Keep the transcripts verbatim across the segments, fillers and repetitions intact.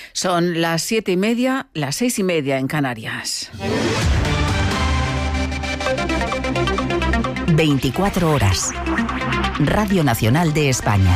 Son las siete y media, las seis y media en Canarias. veinticuatro horas. Radio Nacional de España.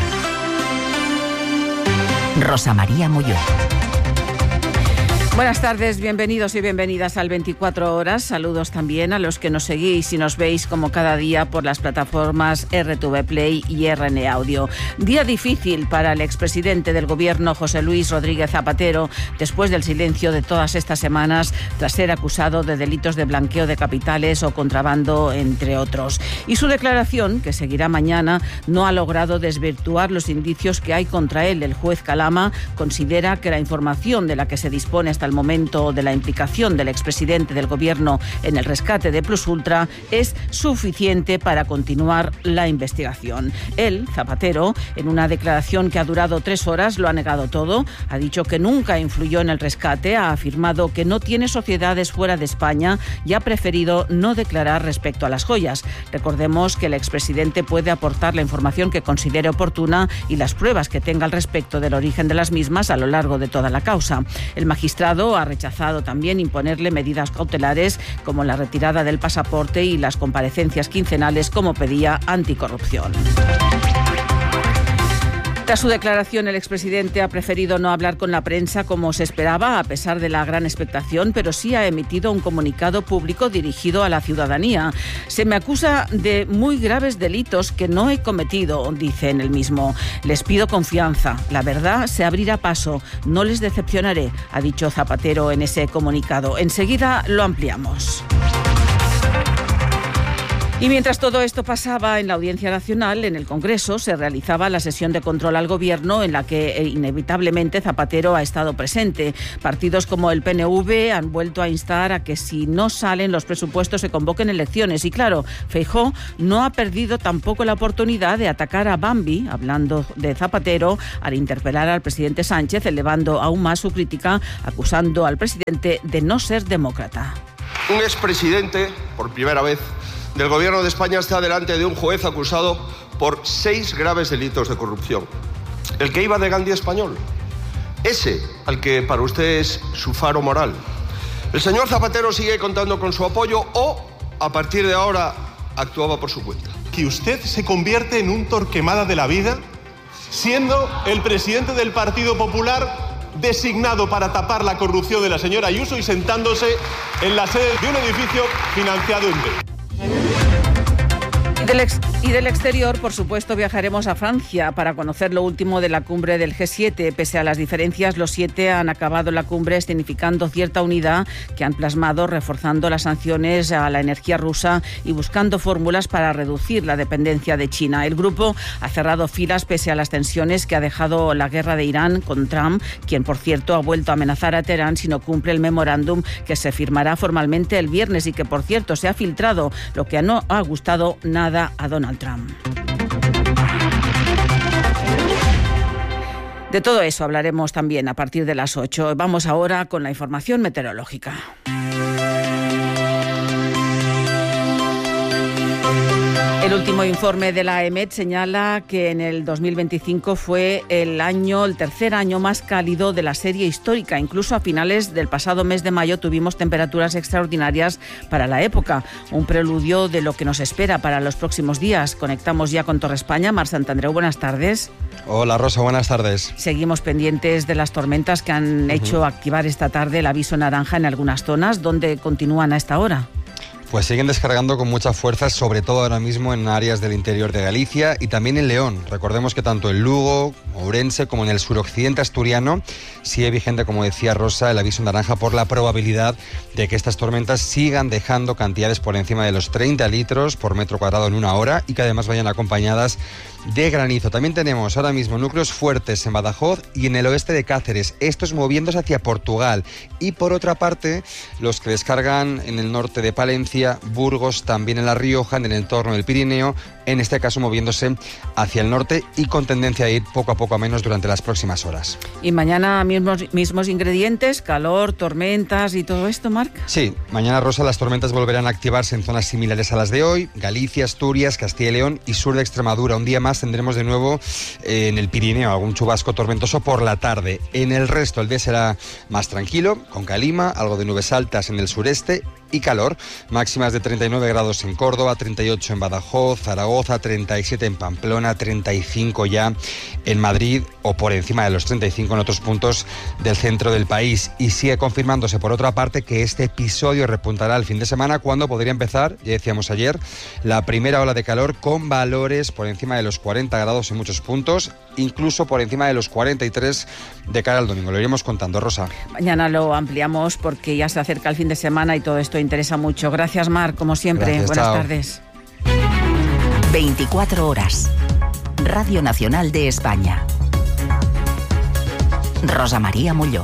Rosa María Molló. Buenas tardes, bienvenidos y bienvenidas al veinticuatro horas. Saludos también a los que nos seguís y nos veis como cada día por las plataformas R T V Play y R N Audio. Día difícil para el expresidente del Gobierno, José Luis Rodríguez Zapatero, después del silencio de todas estas semanas tras ser acusado de delitos de blanqueo de capitales o contrabando, entre otros. Y su declaración, que seguirá mañana, no ha logrado desvirtuar los indicios que hay contra él. El juez Calama considera que la información de la que se dispone hasta el momento de la implicación del expresidente del Gobierno en el rescate de Plus Ultra es suficiente para continuar la investigación. Él, Zapatero, en una declaración que ha durado tres horas, lo ha negado todo. Ha dicho que nunca influyó en el rescate, ha afirmado que no tiene sociedades fuera de España y ha preferido no declarar respecto a las joyas. Recordemos que el expresidente puede aportar la información que considere oportuna y las pruebas que tenga al respecto del origen de las mismas a lo largo de toda la causa. El magistrado ha rechazado también imponerle medidas cautelares como la retirada del pasaporte y las comparecencias quincenales como pedía Anticorrupción. Tras su declaración, el expresidente ha preferido no hablar con la prensa como se esperaba, a pesar de la gran expectación, pero sí ha emitido un comunicado público dirigido a la ciudadanía. Se me acusa de muy graves delitos que no he cometido, dice en el mismo. Les pido confianza. La verdad se abrirá paso. No les decepcionaré, ha dicho Zapatero en ese comunicado. Enseguida lo ampliamos. Y mientras todo esto pasaba en la Audiencia Nacional, en el Congreso se realizaba la sesión de control al Gobierno en la que inevitablemente Zapatero ha estado presente. Partidos como el P N V han vuelto a instar a que si no salen los presupuestos se convoquen elecciones. Y claro, Feijóo no ha perdido tampoco la oportunidad de atacar a Bambi, hablando de Zapatero, al interpelar al presidente Sánchez, elevando aún más su crítica, acusando al presidente de no ser demócrata. Un expresidente, por primera vez, del Gobierno de España está delante de un juez acusado por seis graves delitos de corrupción. El que iba de Gandhi español. Ese al que para usted es su faro moral. El señor Zapatero sigue contando con su apoyo o, a partir de ahora, actuaba por su cuenta. Que usted se convierte en un Torquemada de la vida, siendo el presidente del Partido Popular designado para tapar la corrupción de la señora Ayuso y sentándose en la sede de un edificio financiado en B. Y del, ex, y del exterior, por supuesto, viajaremos a Francia para conocer lo último de la cumbre del G siete. Pese a las diferencias, los siete han acabado la cumbre escenificando cierta unidad que han plasmado, reforzando las sanciones a la energía rusa y buscando fórmulas para reducir la dependencia de China. El grupo ha cerrado filas pese a las tensiones que ha dejado la guerra de Irán con Trump, quien, por cierto, ha vuelto a amenazar a Teherán si no cumple el memorándum que se firmará formalmente el viernes y que, por cierto, se ha filtrado, lo que no ha gustado nada a Donald Trump. De todo eso hablaremos también a partir de las ocho. Vamos ahora con la información meteorológica. El último informe de la EMET señala que en el dos mil veinticinco fue el año, el tercer año más cálido de la serie histórica. Incluso a finales del pasado mes de mayo tuvimos temperaturas extraordinarias para la época. Un preludio de lo que nos espera para los próximos días. Conectamos ya con Torre España. Mar Santandreu, buenas tardes. Hola Rosa, buenas tardes. Seguimos pendientes de las tormentas que han uh-huh. hecho activar esta tarde el aviso naranja en algunas zonas. ¿Dónde continúan a esta hora? Pues siguen descargando con mucha fuerza, sobre todo ahora mismo en áreas del interior de Galicia y también en León. Recordemos que tanto en Lugo, Ourense, como en el suroccidente asturiano sigue vigente, como decía Rosa, el aviso naranja por la probabilidad de que estas tormentas sigan dejando cantidades por encima de los treinta litros por metro cuadrado en una hora y que además vayan acompañadas de granizo. También tenemos ahora mismo núcleos fuertes en Badajoz y en el oeste de Cáceres, estos moviéndose hacia Portugal. Y por otra parte, los que descargan en el norte de Palencia Soria, Burgos, también en La Rioja, en el entorno del Pirineo, en este caso moviéndose hacia el norte y con tendencia a ir poco a poco a menos durante las próximas horas. Y mañana mismos, mismos ingredientes, calor, tormentas y todo esto, Marc. Sí, mañana, Rosa, las tormentas volverán a activarse en zonas similares a las de hoy, Galicia, Asturias, Castilla y León y sur de Extremadura. Un día más tendremos de nuevo eh, en el Pirineo algún chubasco tormentoso por la tarde. En el resto el día será más tranquilo, con calima, algo de nubes altas en el sureste y calor, máximas de treinta y nueve grados en Córdoba, treinta y ocho en Badajoz, Zaragoza, treinta y siete en Pamplona, treinta y cinco ya en Madrid o por encima de los treinta y cinco en otros puntos del centro del país. Y sigue confirmándose por otra parte que este episodio repuntará el fin de semana cuando podría empezar, ya decíamos ayer, la primera ola de calor con valores por encima de los cuarenta grados en muchos puntos, incluso por encima de los cuarenta y tres de cara al domingo. Lo iremos contando, Rosa. Mañana lo ampliamos porque ya se acerca el fin de semana y todo esto interesa mucho. Gracias, Marc, como siempre. Gracias, buenas chao. tardes. veinticuatro horas. Radio Nacional de España. Rosa María Mulló.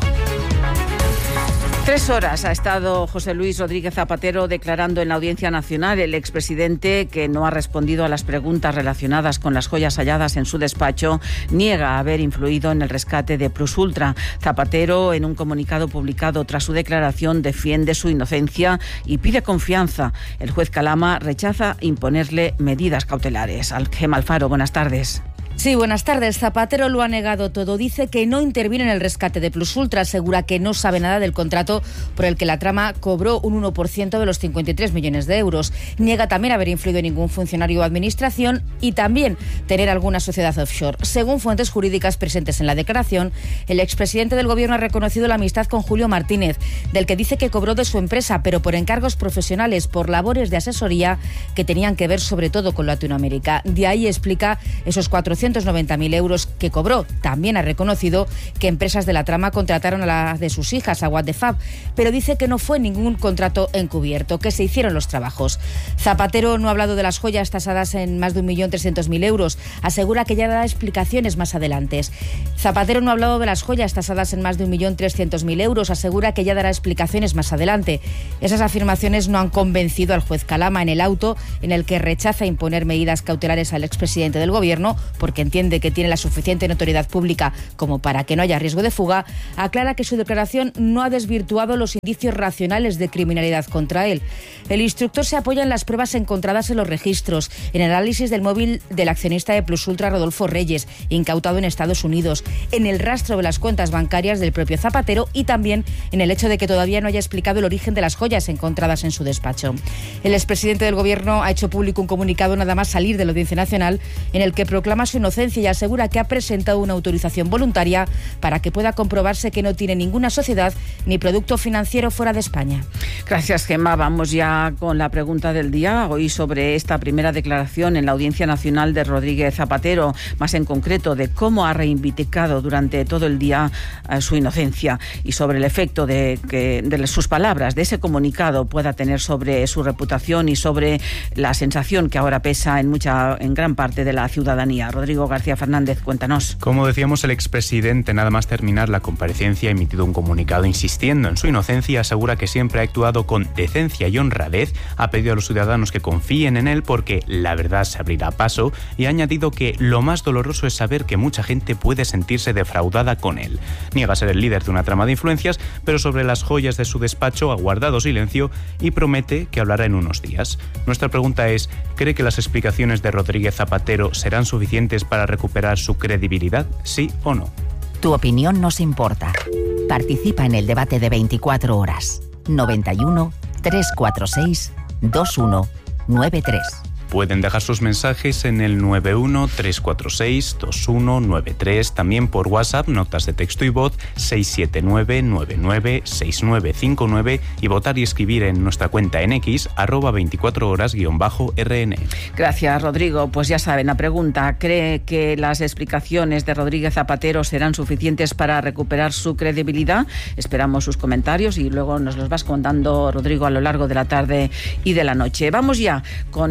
Tres horas ha estado José Luis Rodríguez Zapatero declarando en la Audiencia Nacional. El expresidente, que no ha respondido a las preguntas relacionadas con las joyas halladas en su despacho, niega haber influido en el rescate de Plus Ultra. Zapatero, en un comunicado publicado tras su declaración, defiende su inocencia y pide confianza. El juez Calama rechaza imponerle medidas cautelares. Gema Alfaro, buenas tardes. Sí, buenas tardes. Zapatero lo ha negado todo. Dice que no interviene en el rescate de Plus Ultra. Asegura que no sabe nada del contrato por el que la trama cobró un uno por ciento de los cincuenta y tres millones de euros. Niega también haber influido en ningún funcionario o administración y también tener alguna sociedad offshore. Según fuentes jurídicas presentes en la declaración, el expresidente del Gobierno ha reconocido la amistad con Julio Martínez, del que dice que cobró de su empresa, pero por encargos profesionales, por labores de asesoría que tenían que ver sobre todo con Latinoamérica. De ahí explica esos cuatrocientos noventa mil euros que cobró. También ha reconocido que empresas de la trama contrataron a la de sus hijas, a What the Fab, pero dice que no fue ningún contrato encubierto, que se hicieron los trabajos. Zapatero no ha hablado de las joyas tasadas en más de un millón trescientos mil euros. Asegura que ya dará explicaciones más adelante. Zapatero no ha hablado de las joyas tasadas en más de un millón trescientos mil euros. Asegura que ya dará explicaciones más adelante. Esas afirmaciones no han convencido al juez Calama. En el auto en el que rechaza imponer medidas cautelares al expresidente del Gobierno, porque entiende que tiene la suficiente notoriedad pública como para que no haya riesgo de fuga, aclara que su declaración no ha desvirtuado los indicios racionales de criminalidad contra él. El instructor se apoya en las pruebas encontradas en los registros, en el análisis del móvil del accionista de Plus Ultra, Rodolfo Reyes, incautado en Estados Unidos, en el rastro de las cuentas bancarias del propio Zapatero y también en el hecho de que todavía no haya explicado el origen de las joyas encontradas en su despacho. El expresidente del Gobierno ha hecho público un comunicado nada más salir de la Audiencia Nacional en el que proclama su inocencia y asegura que ha presentado una autorización voluntaria para que pueda comprobarse que no tiene ninguna sociedad ni producto financiero fuera de España. Gracias, Gemma. Vamos ya con la pregunta del día. Hoy sobre esta primera declaración en la Audiencia Nacional de Rodríguez Zapatero, más en concreto de cómo ha reivindicado durante todo el día uh, su inocencia y sobre el efecto de que de sus palabras, de ese comunicado, pueda tener sobre su reputación y sobre la sensación que ahora pesa en mucha, en gran parte de la ciudadanía. Rodrigo García Fernández, cuéntanos. Como decíamos, el expresidente, nada más terminar la comparecencia, ha emitido un comunicado insistiendo en su inocencia. Asegura que siempre ha actuado con decencia y honradez. Ha pedido a los ciudadanos que confíen en él porque la verdad se abrirá paso y ha añadido que lo más doloroso es saber que mucha gente puede sentirse defraudada con él. Niega ser el líder de una trama de influencias, pero sobre las joyas de su despacho ha guardado silencio y promete que hablará en unos días. Nuestra pregunta es, ¿cree que las explicaciones de Rodríguez Zapatero serán suficientes para recuperar su credibilidad, sí o no? Tu opinión nos importa. Participa en el debate de veinticuatro horas. noventa y uno, trescientos cuarenta y seis, veintiuno noventa y tres. Pueden dejar sus mensajes en el nueve uno, tres cuatro seis, dos uno nueve tres, también por WhatsApp, notas de texto y voz seis siete nueve, nueve nueve, seis nueve cinco nueve y votar y escribir en nuestra cuenta en X, arroba veinticuatro horas guión bajo R N. Gracias, Rodrigo. Pues ya saben, la pregunta, ¿cree que las explicaciones de Rodríguez Zapatero serán suficientes para recuperar su credibilidad? Esperamos sus comentarios y luego nos los vas contando, Rodrigo, a lo largo de la tarde y de la noche. Vamos ya con el análisis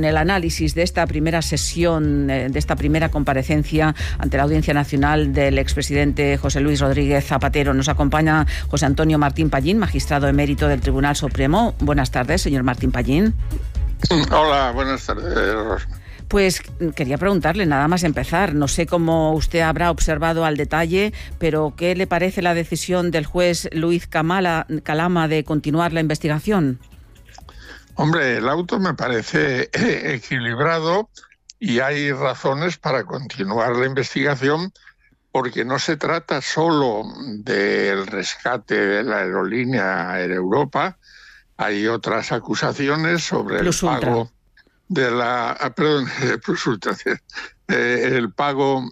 análisis de esta primera sesión, de esta primera comparecencia ante la Audiencia Nacional del expresidente José Luis Rodríguez Zapatero. Nos acompaña José Antonio Martín Pallín, magistrado emérito del Tribunal Supremo. Buenas tardes, señor Martín Pallín. Hola, buenas tardes. Pues quería preguntarle, nada más empezar, no sé cómo usted habrá observado al detalle, pero ¿qué le parece la decisión del juez Luis Camala, Calama de continuar la investigación? Hombre, el auto me parece equilibrado y hay razones para continuar la investigación, porque no se trata solo del rescate de la aerolínea Air Europa, hay otras acusaciones sobre el pago de la, ah, perdón, Plus Ultra, eh, el pago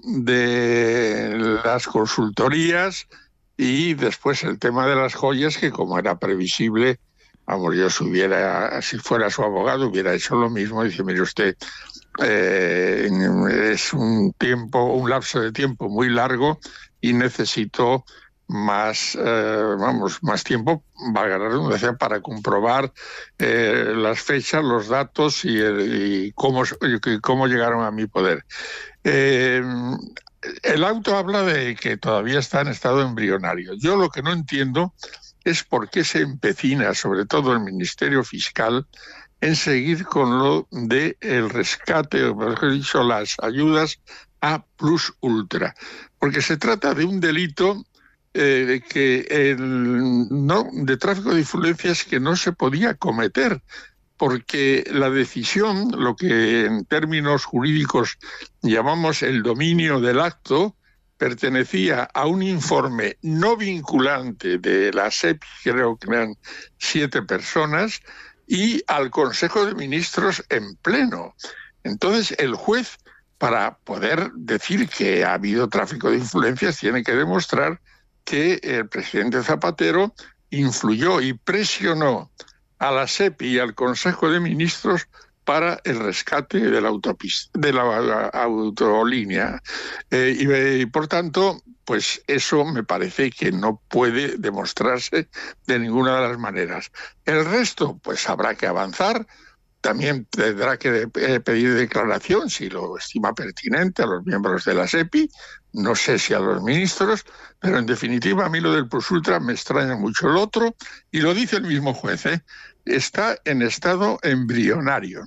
de las consultorías y después el tema de las joyas, que como era previsible, vamos, yo si hubiera, si fuera su abogado hubiera hecho lo mismo. Dice, mire usted, eh, es un tiempo, un lapso de tiempo muy largo y necesito más, eh, vamos, más tiempo, valga la redundancia, para comprobar eh, las fechas, los datos y, y, cómo, y cómo llegaron a mi poder. Eh, el auto habla de que todavía está en estado embrionario. Yo lo que no entiendo es por qué se empecina, sobre todo el Ministerio Fiscal, en seguir con lo de el rescate, o mejor dicho, las ayudas a Plus Ultra, porque se trata de un delito Eh, que el, no, de tráfico de influencias que no se podía cometer, porque la decisión, lo que en términos jurídicos llamamos el dominio del acto, pertenecía a un informe no vinculante de la S E P I, creo que eran siete personas, y al Consejo de Ministros en pleno. Entonces el juez, para poder decir que ha habido tráfico de influencias, tiene que demostrar que el presidente Zapatero influyó y presionó a la S E P I y al Consejo de Ministros para el rescate de la autopista, de la autolínea. Eh, y, y por tanto, pues eso me parece que no puede demostrarse de ninguna de las maneras. El resto, pues habrá que avanzar. También tendrá que pedir declaración, si lo estima pertinente, a los miembros de la S E P I, no sé si a los ministros, pero en definitiva a mí lo del Plus Ultra me extraña mucho. El otro, y lo dice el mismo juez, ¿eh? está en estado embrionario.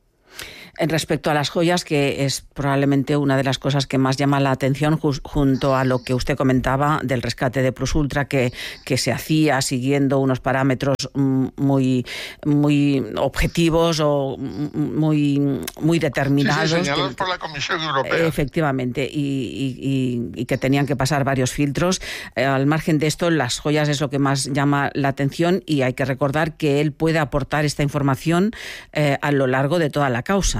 En respecto a las joyas, que es probablemente una de las cosas que más llama la atención, junto a lo que usted comentaba del rescate de Plus Ultra, que, que se hacía siguiendo unos parámetros muy, muy objetivos o muy, muy determinados. Sí, sí, señalados por la Comisión Europea. Efectivamente, y, y, y que tenían que pasar varios filtros. Eh, al margen de esto, las joyas es lo que más llama la atención, y hay que recordar que él puede aportar esta información eh, a lo largo de toda la causa.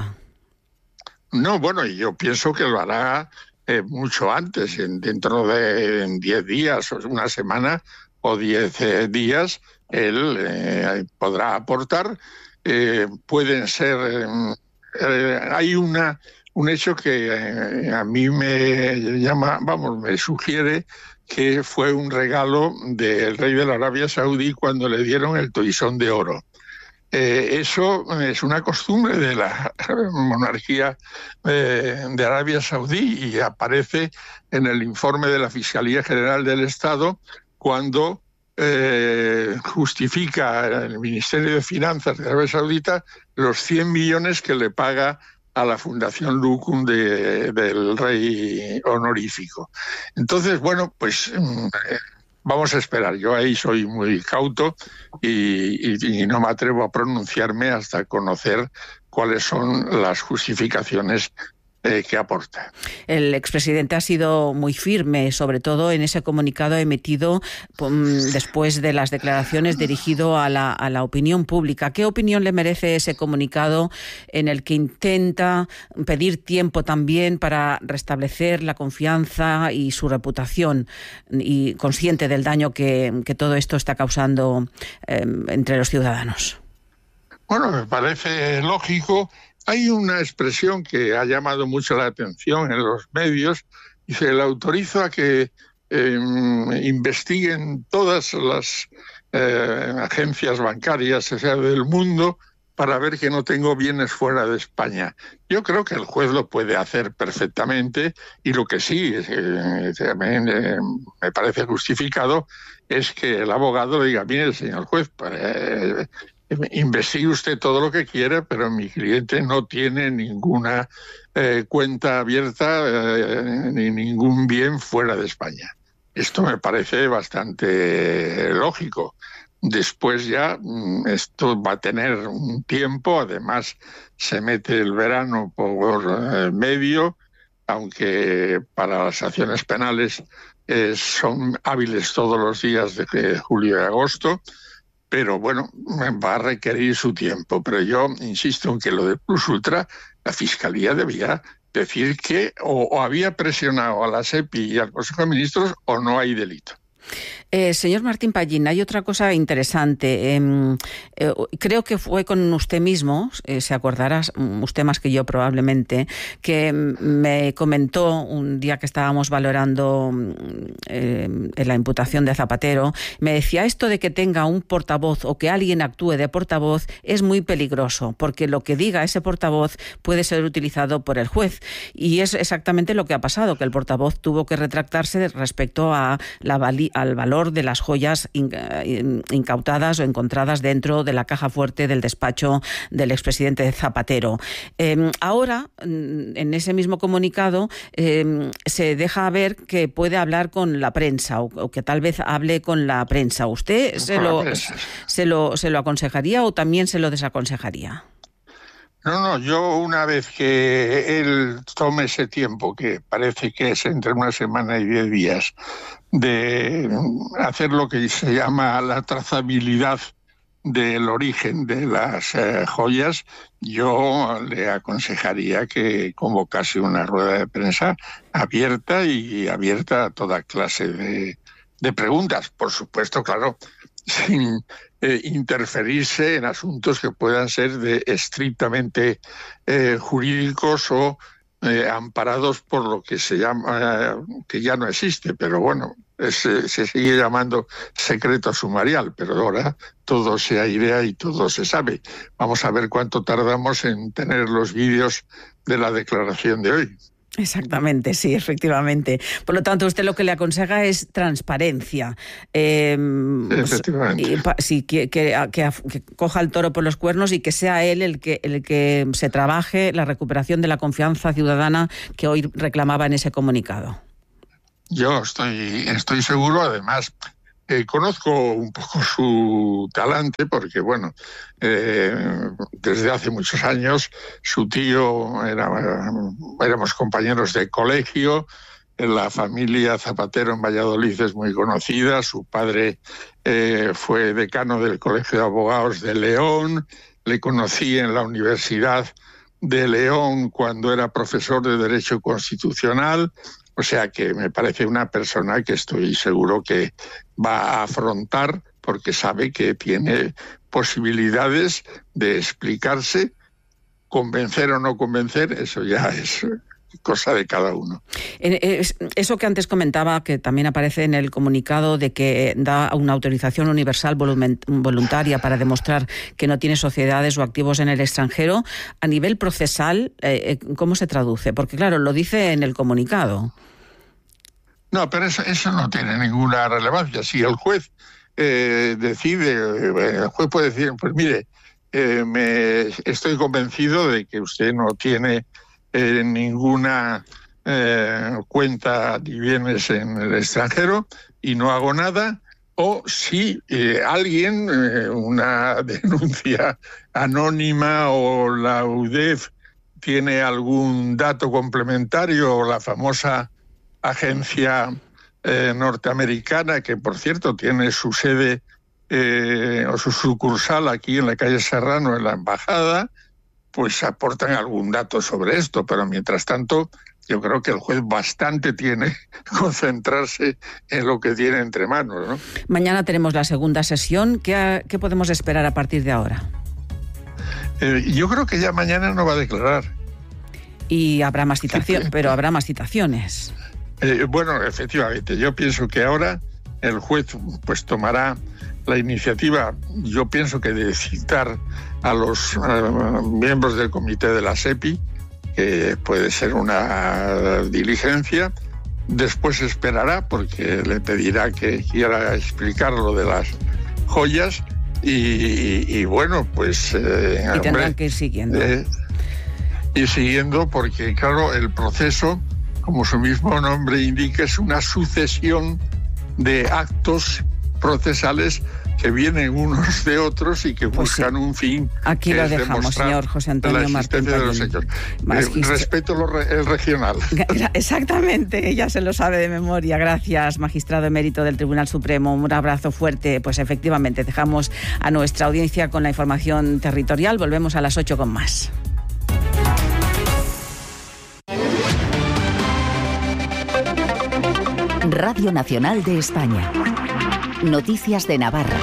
No, bueno, yo pienso que lo hará eh, mucho antes, en, dentro de diez días, o una semana o diez eh, días, él eh, podrá aportar. Eh, pueden ser... Eh, eh, hay una un hecho que eh, a mí me llama, vamos, me sugiere que fue un regalo del rey de la Arabia Saudí cuando le dieron el toisón de oro. Eh, eso es una costumbre de la monarquía eh, de Arabia Saudí y aparece en el informe de la Fiscalía General del Estado cuando eh, justifica el Ministerio de Finanzas de Arabia Saudita los cien millones que le paga a la Fundación Lucum de, del rey honorífico. Entonces, bueno, pues... Eh, Vamos a esperar. Yo ahí soy muy cauto y, y, y no me atrevo a pronunciarme hasta conocer cuáles son las justificaciones eh, que aporta. El expresidente ha sido muy firme, sobre todo en ese comunicado emitido um, después de las declaraciones dirigido a la, a la opinión pública. ¿Qué opinión le merece ese comunicado en el que intenta pedir tiempo también para restablecer la confianza y su reputación, y consciente del daño que, que todo esto está causando eh, entre los ciudadanos? Bueno, me parece lógico. Hay una expresión que ha llamado mucho la atención en los medios. Dice, le autorizo a que eh, investiguen todas las eh, agencias bancarias, o sea, del mundo, para ver que no tengo bienes fuera de España. Yo creo que el juez lo puede hacer perfectamente, y lo que sí eh, también eh, me parece justificado es que el abogado le diga: mire, señor juez, eh, investigue usted todo lo que quiera, pero mi cliente no tiene ninguna eh, cuenta abierta eh, ni ningún bien fuera de España. Esto me parece bastante lógico. Después ya esto va a tener un tiempo, además se mete el verano por eh, medio, aunque para las acciones penales eh, son hábiles todos los días de julio y agosto, pero bueno, va a requerir su tiempo. Pero yo insisto en que lo de Plus Ultra, la Fiscalía debía decir que o, o había presionado a la SEPI y al Consejo de Ministros o no hay delito. Eh, señor Martín Pallín, hay otra cosa interesante. Eh, eh, creo que fue con usted mismo, eh, se acordará usted más que yo probablemente, que me comentó un día que estábamos valorando eh, la imputación de Zapatero, me decía: esto de que tenga un portavoz o que alguien actúe de portavoz es muy peligroso, porque lo que diga ese portavoz puede ser utilizado por el juez. Y es exactamente lo que ha pasado, que el portavoz tuvo que retractarse respecto a la valía al valor de las joyas incautadas o encontradas dentro de la caja fuerte del despacho del expresidente Zapatero. Eh, ahora, en ese mismo comunicado, eh, se deja ver que puede hablar con la prensa o, o que tal vez hable con la prensa. ¿Usted se lo, se lo, se lo aconsejaría o también se lo desaconsejaría? No, no, yo una vez que él tome ese tiempo, que parece que es entre una semana y diez días, de hacer lo que se llama la trazabilidad del origen de las eh, joyas, yo le aconsejaría que convocase una rueda de prensa abierta y abierta a toda clase de, de preguntas. Por supuesto, claro, sin eh, interferirse en asuntos que puedan ser de estrictamente eh, jurídicos o eh, amparados por lo que se llama, eh, que ya no existe, pero bueno, es, eh, se sigue llamando secreto sumarial, pero ahora todo se airea y todo se sabe. Vamos a ver cuánto tardamos en tener los vídeos de la declaración de hoy. Exactamente, sí, efectivamente. Por lo tanto, usted lo que le aconseja es transparencia. Eh, Efectivamente. Y, sí, que, que, que, que coja el toro por los cuernos y que sea él el que, el que se trabaje la recuperación de la confianza ciudadana que hoy reclamaba en ese comunicado. Yo estoy, estoy seguro, además... Eh, conozco un poco su talante porque, bueno, eh, desde hace muchos años su tío, era, éramos compañeros de colegio, la familia Zapatero en Valladolid es muy conocida, su padre eh, fue decano del Colegio de Abogados de León, le conocí en la Universidad de León cuando era profesor de Derecho Constitucional. O sea que me parece una persona que estoy seguro que va a afrontar, porque sabe que tiene posibilidades de explicarse, convencer o no convencer, eso ya es cosa de cada uno. Eso que antes comentaba, que también aparece en el comunicado de que da una autorización universal voluntaria para demostrar que no tiene sociedades o activos en el extranjero, a nivel procesal, ¿cómo se traduce? Porque claro, lo dice en el comunicado. No, pero eso, eso no tiene ninguna relevancia. Si el juez eh, decide, el juez puede decir, pues mire, eh, me estoy convencido de que usted no tiene eh, ninguna eh, cuenta ni bienes en el extranjero y no hago nada, o si eh, alguien, eh, una denuncia anónima o la U D E F tiene algún dato complementario, o la famosa agencia eh, norteamericana, que por cierto tiene su sede eh, o su sucursal aquí en la calle Serrano, en la embajada, pues aportan algún dato sobre esto, pero mientras tanto yo creo que el juez bastante tiene que concentrarse en lo que tiene entre manos, ¿no? Mañana tenemos la segunda sesión. ¿Qué, qué podemos esperar a partir de ahora? Eh, yo creo que ya mañana no va a declarar. Y habrá más citaciones, pero habrá más citaciones. Eh, bueno, efectivamente, yo pienso que ahora el juez pues tomará la iniciativa, yo pienso que de citar a los uh, miembros del comité de la SEPI, que puede ser una diligencia. Después esperará, porque le pedirá que quiera explicar lo de las joyas. Y, y, y bueno, pues... Eh, y tendrán que ir siguiendo. Eh, y siguiendo, porque claro, el proceso, como su mismo nombre indica, es una sucesión de actos procesales que vienen unos de otros y que pues buscan sí. un fin. Aquí lo dejamos, señor José Antonio Martín. De los hechos. Eh, respeto lo re, el regional. Exactamente, ella se lo sabe de memoria. Gracias, magistrado emérito del Tribunal Supremo. Un abrazo fuerte. Pues efectivamente, dejamos a nuestra audiencia con la información territorial. Volvemos a las ocho con más. Radio Nacional de España. Noticias de Navarra.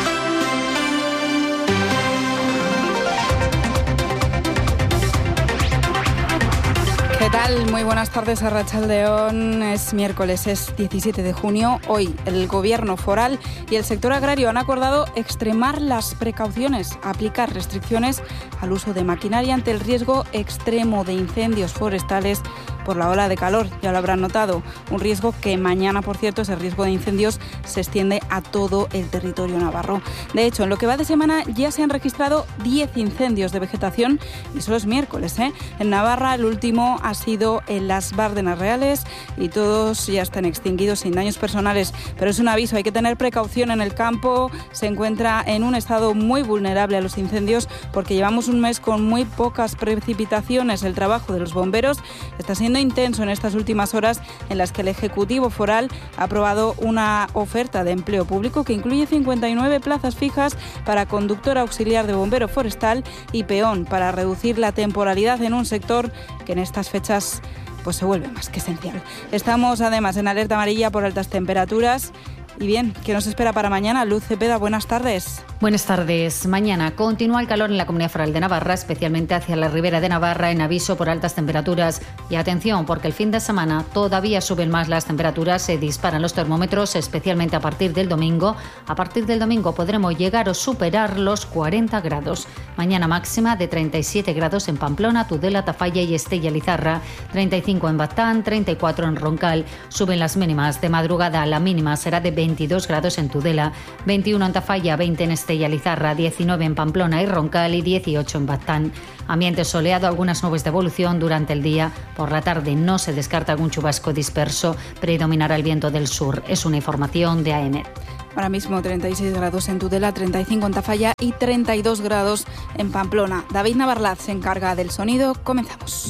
¿Qué tal? Muy buenas tardes, Arratsaldeon. Es miércoles, es diecisiete de junio. Hoy el Gobierno foral y el sector agrario han acordado extremar las precauciones, aplicar restricciones al uso de maquinaria ante el riesgo extremo de incendios forestales por la ola de calor. Ya lo habrán notado, un riesgo que mañana, por cierto, ese riesgo de incendios se extiende a todo el territorio navarro. De hecho, en lo que va de semana ya se han registrado diez incendios de vegetación y solo es miércoles, ¿eh? En Navarra el último ha sido en las Bárdenas Reales y todos ya están extinguidos sin daños personales, pero es un aviso, hay que tener precaución en el campo. Se encuentra en un estado muy vulnerable a los incendios porque llevamos un mes con muy pocas precipitaciones. El trabajo de los bomberos está siendo intenso en estas últimas horas, en las que el Ejecutivo foral ha aprobado una oferta de empleo público que incluye cincuenta y nueve plazas fijas para conductor auxiliar de bombero forestal y peón, para reducir la temporalidad en un sector que en estas fechas pues se vuelve más que esencial. Estamos además en alerta amarilla por altas temperaturas. Y bien, ¿qué nos espera para mañana? Luz Cepeda, buenas tardes. Buenas tardes. Mañana continúa el calor en la Comunidad Foral de Navarra, especialmente hacia la Ribera de Navarra, en aviso por altas temperaturas. Y atención, porque el fin de semana todavía suben más las temperaturas, se disparan los termómetros, especialmente a partir del domingo. A partir del domingo podremos llegar o superar los cuarenta grados. Mañana máxima de treinta y siete grados en Pamplona, Tudela, Tafalla y Estella Lizarra, treinta y cinco en Baztán, treinta y cuatro en Roncal. Suben las mínimas. De madrugada la mínima será de veintidós grados en Tudela, veintiuno en Tafalla, veinte en Estella Lizarra, diecinueve en Pamplona y Roncal y dieciocho en Baztán. Ambiente soleado, algunas nubes de evolución durante el día. Por la tarde no se descarta algún chubasco disperso. Predominará el viento del sur. Es una información de AEMET. Ahora mismo treinta y seis grados en Tudela, treinta y cinco en Tafalla y treinta y dos grados en Pamplona. David Navarlaz se encarga del sonido. Comenzamos.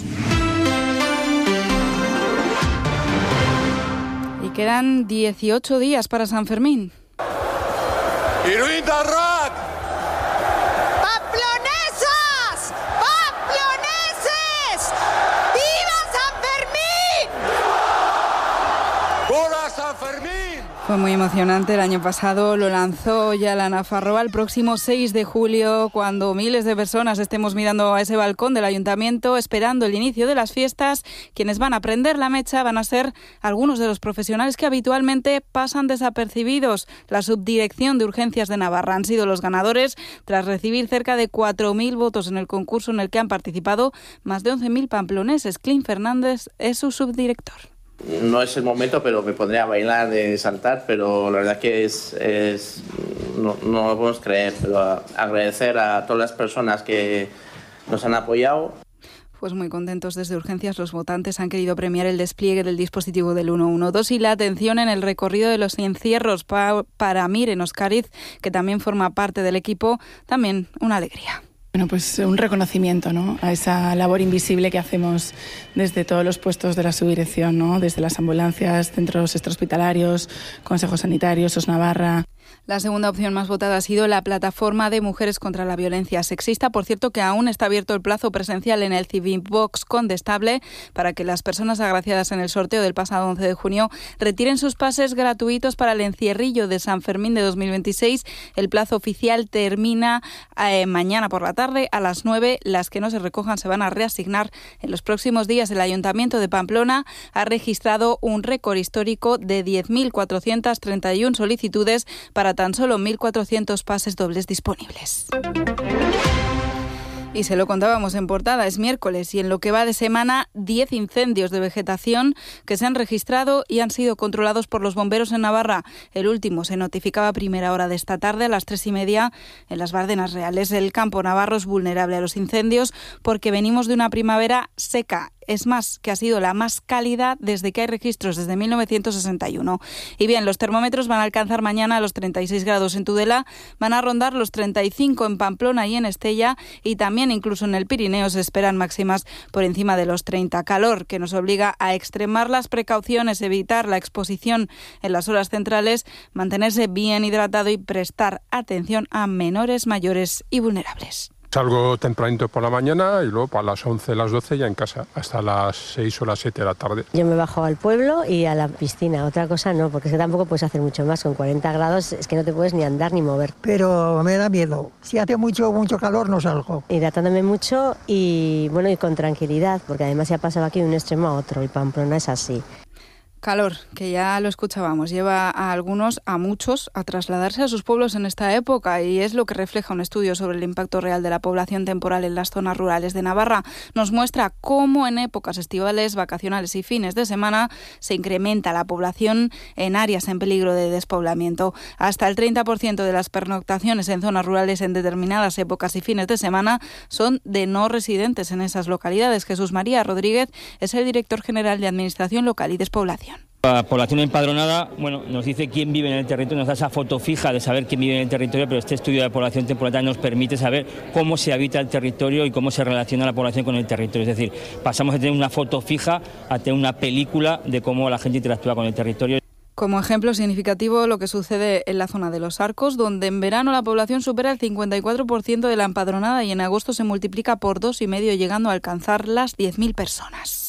Y quedan dieciocho días para San Fermín. ¡Iruita Rock! ¡Pamplonesas! ¡Pamploneses! ¡Viva San Fermín! ¡Hola San Fermín! Fue muy emocionante. El año pasado lo lanzó ya la Nafarroa el próximo seis de julio, cuando miles de personas estemos mirando a ese balcón del ayuntamiento esperando el inicio de las fiestas. Quienes van a prender la mecha van a ser algunos de los profesionales que habitualmente pasan desapercibidos. La Subdirección de Urgencias de Navarra han sido los ganadores tras recibir cerca de cuatro mil votos en el concurso, en el que han participado más de once mil pamploneses. Clint Fernández es su subdirector. No es el momento, pero me pondré a bailar, de saltar, pero la verdad que es, es no, no lo podemos creer, pero agradecer a todas las personas que nos han apoyado. Pues muy contentos desde Urgencias. Los votantes han querido premiar el despliegue del dispositivo del uno uno dos y la atención en el recorrido de los encierros pa- para Miren Oscariz, que también forma parte del equipo. También una alegría. Bueno, pues un reconocimiento, ¿no?, a esa labor invisible que hacemos desde todos los puestos de la subdirección, ¿no?, desde las ambulancias, centros extrahospitalarios, consejos sanitarios, Os Navarra. La segunda opción más votada ha sido la plataforma de Mujeres contra la Violencia Sexista. Por cierto, que aún está abierto el plazo presencial en el Civibox Condestable para que las personas agraciadas en el sorteo del pasado once de junio retiren sus pases gratuitos para el encierrillo de San Fermín de dos mil veintiséis. El plazo oficial termina eh, mañana por la tarde. tarde a las nueve. Las que no se recojan se van a reasignar en los próximos días. El Ayuntamiento de Pamplona ha registrado un récord histórico de diez mil cuatrocientas treinta y una solicitudes para tan solo mil cuatrocientos pases dobles disponibles. Y se lo contábamos en portada, es miércoles y en lo que va de semana, diez incendios de vegetación que se han registrado y han sido controlados por los bomberos en Navarra. El último se notificaba a primera hora de esta tarde, a las tres y media, en las Bardenas Reales. El campo navarro es vulnerable a los incendios porque venimos de una primavera seca. Es más, que ha sido la más cálida desde que hay registros, desde mil novecientos sesenta y uno. Y bien, los termómetros van a alcanzar mañana los treinta y seis grados en Tudela, van a rondar los treinta y cinco en Pamplona y en Estella, y también incluso en el Pirineo se esperan máximas por encima de los treinta. Calor que nos obliga a extremar las precauciones, evitar la exposición en las horas centrales, mantenerse bien hidratado y prestar atención a menores, mayores y vulnerables. Salgo tempranito por la mañana y luego para las once, las doce ya en casa, hasta las seis o las siete de la tarde. Yo me bajo al pueblo y a la piscina, otra cosa no, porque es que tampoco puedes hacer mucho más, con cuarenta grados es que no te puedes ni andar ni mover. Pero me da miedo, si hace mucho, mucho calor no salgo. Hidratándome mucho y bueno, y con tranquilidad, porque además se ha pasado aquí de un extremo a otro, y Pamplona es así. Calor, que ya lo escuchábamos, lleva a algunos, a muchos, a trasladarse a sus pueblos en esta época, y es lo que refleja un estudio sobre el impacto real de la población temporal en las zonas rurales de Navarra. Nos muestra cómo en épocas estivales, vacacionales y fines de semana se incrementa la población en áreas en peligro de despoblamiento. Hasta el treinta por ciento de las pernoctaciones en zonas rurales en determinadas épocas y fines de semana son de no residentes en esas localidades. Jesús María Rodríguez es el director general de Administración Local y Despoblación. La población empadronada, bueno, nos dice quién vive en el territorio, nos da esa foto fija de saber quién vive en el territorio, pero este estudio de población temporal nos permite saber cómo se habita el territorio y cómo se relaciona la población con el territorio. Es decir, pasamos de tener una foto fija a tener una película de cómo la gente interactúa con el territorio. Como ejemplo significativo lo que sucede en la zona de Los Arcos, donde en verano la población supera el cincuenta y cuatro por ciento de la empadronada y en agosto se multiplica por dos y medio, llegando a alcanzar las diez mil personas.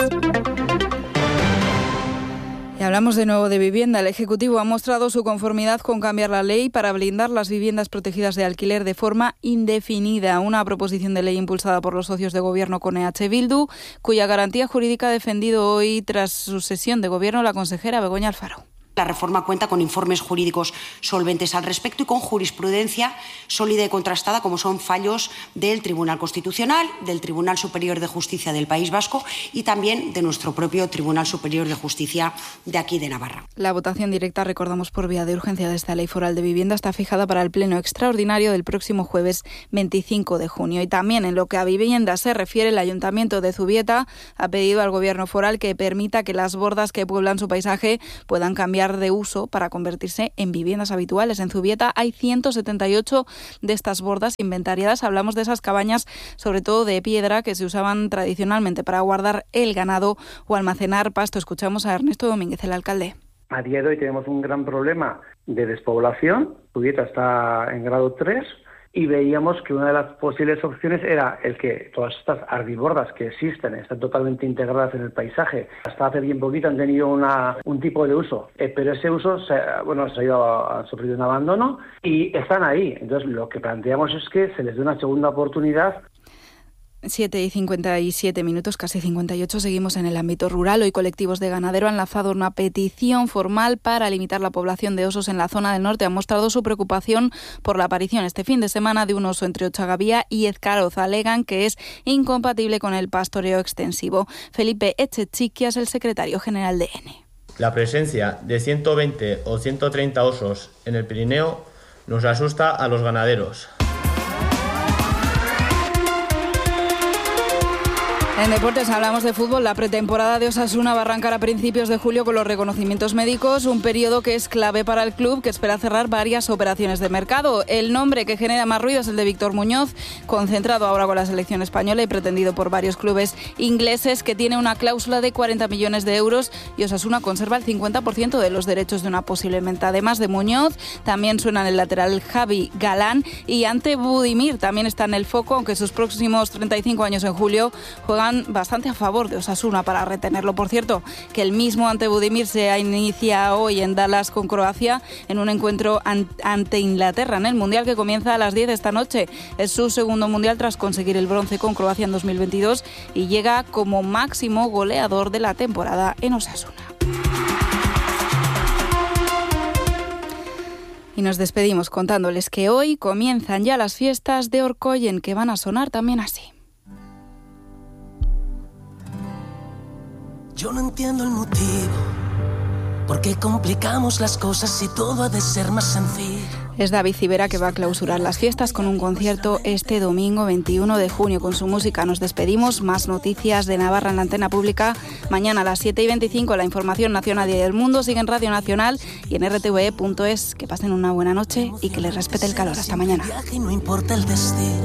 Y hablamos de nuevo de vivienda. El Ejecutivo ha mostrado su conformidad con cambiar la ley para blindar las viviendas protegidas de alquiler de forma indefinida. Una proposición de ley impulsada por los socios de gobierno con E H Bildu, cuya garantía jurídica ha defendido hoy, tras su sesión de gobierno, la consejera Begoña Alfaro. La reforma cuenta con informes jurídicos solventes al respecto y con jurisprudencia sólida y contrastada, como son fallos del Tribunal Constitucional, del Tribunal Superior de Justicia del País Vasco y también de nuestro propio Tribunal Superior de Justicia de aquí de Navarra. La votación directa, recordamos, por vía de urgencia de esta ley foral de vivienda está fijada para el pleno extraordinario del próximo jueves veinticinco de junio. Y también en lo que a vivienda se refiere, el Ayuntamiento de Zubieta ha pedido al Gobierno foral que permita que las bordas que pueblan su paisaje puedan cambiar de uso para convertirse en viviendas habituales. En Zubieta hay ciento setenta y ocho de estas bordas inventariadas. Hablamos de esas cabañas, sobre todo de piedra, que se usaban tradicionalmente para guardar el ganado o almacenar pasto. Escuchamos a Ernesto Domínguez, el alcalde. A día de hoy tenemos un gran problema de despoblación. Zubieta está en grado tres. Y veíamos que una de las posibles opciones era el que todas estas ardibordas que existen están totalmente integradas en el paisaje. Hasta hace bien poquito han tenido una, un tipo de uso, eh, pero ese uso se, bueno, se ha, ido, ha sufrido un abandono y están ahí. Entonces lo que planteamos es que se les dé una segunda oportunidad. siete y cincuenta y siete minutos, casi cincuenta y ocho, seguimos en el ámbito rural. Hoy colectivos de ganadero han lanzado una petición formal para limitar la población de osos en la zona del norte. Han mostrado su preocupación por la aparición este fin de semana de un oso entre Ochagavía y Ezcaroz. Alegan que es incompatible con el pastoreo extensivo. Felipe Echechiquia es el secretario general de E N E. La presencia de ciento veinte o ciento treinta osos en el Pirineo nos asusta a los ganaderos. En deportes hablamos de fútbol. La pretemporada de Osasuna va a arrancar a principios de julio con los reconocimientos médicos, un periodo que es clave para el club, que espera cerrar varias operaciones de mercado. El nombre que genera más ruido es el de Víctor Muñoz, concentrado ahora con la selección española y pretendido por varios clubes ingleses, que tiene una cláusula de cuarenta millones de euros, y Osasuna conserva el cincuenta por ciento de los derechos de una posible venta. Además de Muñoz, también suenan el lateral Javi Galán y Ante Budimir, también está en el foco, aunque sus próximos treinta y cinco años en julio juegan van bastante a favor de Osasuna para retenerlo. Por cierto, que el mismo ante Budimir se inicia hoy en Dallas con Croacia en un encuentro an- ante Inglaterra en el Mundial que comienza a las diez de esta noche. Es su segundo Mundial tras conseguir el bronce con Croacia en dos mil veintidós y llega como máximo goleador de la temporada en Osasuna. Y nos despedimos contándoles que hoy comienzan ya las fiestas de Orcoyen, que van a sonar también así. Yo no entiendo el motivo, por qué complicamos las cosas si todo ha de ser más sencillo. Es David Civera que va a clausurar las fiestas con un concierto este domingo veintiuno de junio. Con su música nos despedimos. Más noticias de Navarra en la antena pública. Mañana a las siete y veinticinco la información nacional y del mundo sigue en Radio Nacional y en r t v e punto es. Que pasen una buena noche y que les respete el calor. Hasta mañana. No importa el destino.